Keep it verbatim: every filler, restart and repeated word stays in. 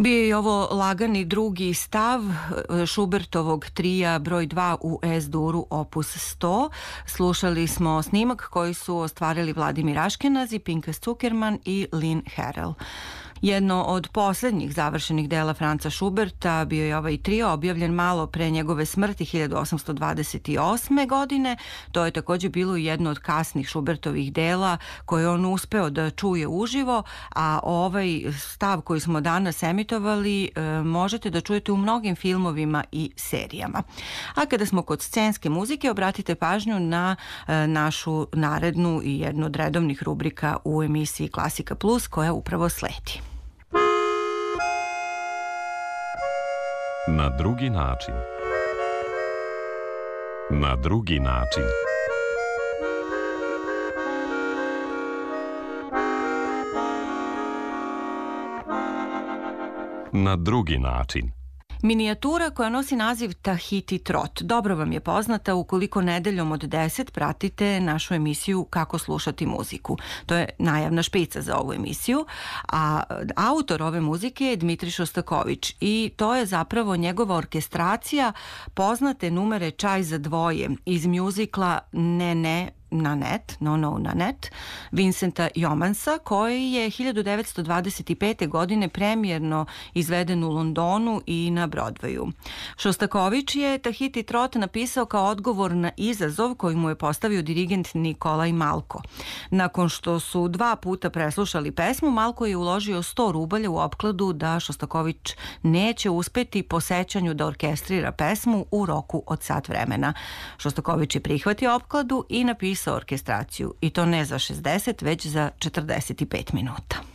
Bio je ovo lagani drugi stav Schubertovog trija broj dva u Es-duru opus sto. Slušali smo snimak koji su ostvarili Vladimir Aškenazi, Pinkas Zukerman i Lynn Harrell. Jedno od poslednjih završenih dela Franca Schuberta bio je ovaj trio, objavljen malo pre njegove smrti hiljadu osamsto dvadeset osme. godine. To je takođe bilo jedno od kasnih Schubertovih dela koje on uspeo da čuje uživo, a ovaj stav koji smo danas emitovali e, možete da čujete u mnogim filmovima i serijama. A kada smo kod scenske muzike, obratite pažnju na e, našu narednu i jednu od redovnih rubrika u emisiji Klasika Plus koja upravo sledi. Na drugi način. Na drugi način. Na drugi način. Minijatura koja nosi naziv Tahiti Trot dobro vam je poznata ukoliko nedeljom od deset pratite našu emisiju Kako slušati muziku. To je najavna špica za ovu emisiju, a autor ove muzike je Dmitri Šostaković i to je zapravo njegova orkestracija poznate numere Čaj za dvoje iz mjuzikla Ne, ne, Nanette, No, no, Nanette, Vincenta Youmans-a, koji je hiljadu devetsto dvadeset pete. godine premijerno izveden u Londonu i na Broadwayu. Šostaković je Tahiti Trot napisao kao odgovor na izazov koji mu je postavio dirigent Nikolaj Malko. Nakon što su dva puta preslušali pesmu, Malko je uložio sto rubalja u opkladu da Šostaković neće uspeti po sećanju da orkestrira pesmu u roku od sat vremena. Šostaković je prihvatio opkladu i napisao orkestraciju, i to ne za šezdeset, već za četrdeset pet minuta.